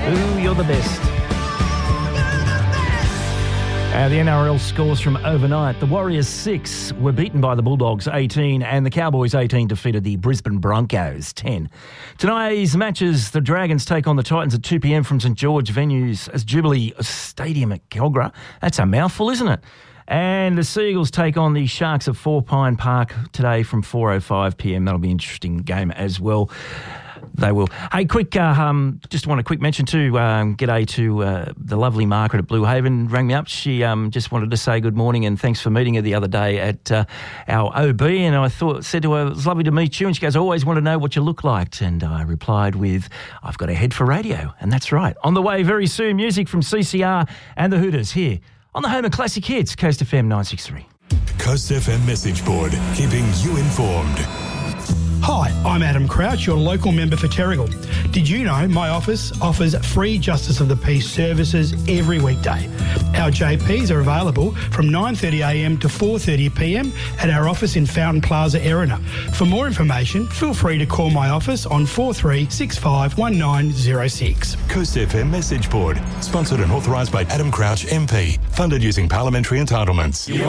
Ooh, you're the best. The NRL scores from overnight. The Warriors 6 were beaten by the Bulldogs 18 and the Cowboys 18 defeated the Brisbane Broncos 10. Tonight's matches, the Dragons take on the Titans at 2 p.m. from St George venues as Jubilee Stadium at Kilgra. That's a mouthful, isn't it? And the Seagulls take on the Sharks at 4 Pine Park today from 4:05 p.m. That'll be an interesting game as well. They will. Hey, just want a quick mention too. G'day to the lovely Margaret at Blue Haven. Rang me up. She just wanted to say good morning and thanks for meeting her the other day at our OB. And I said to her, it was lovely to meet you. And she goes, I always want to know what you look like. And I replied with, I've got a head for radio. And that's right. On the way very soon, music from CCR and the Hooters here on the home of classic hits, Coast FM 963. Coast FM message board, keeping you informed. Hi, I'm Adam Crouch, your local member for Terrigal. Did you know my office offers free Justice of the Peace services every weekday? Our JPs are available from 9:30am to 4:30pm at our office in Fountain Plaza, Erina. For more information, feel free to call my office on 43651906. Coast FM message board, sponsored and authorised by Adam Crouch MP, funded using parliamentary entitlements.